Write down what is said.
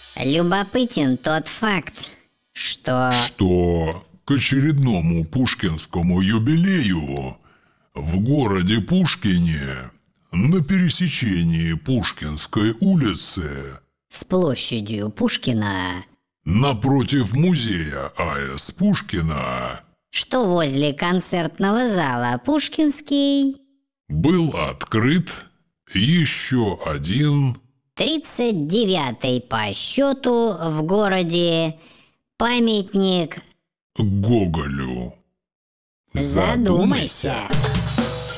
Любопытен тот факт, что к очередному пушкинскому юбилею в городе Пушкине на пересечении Пушкинской улицы с площадью Пушкина, напротив музея А.С. Пушкина, что возле концертного зала Пушкинский, был открыт еще один 39-й по счету в городе памятник. Гоголю. Задумайся.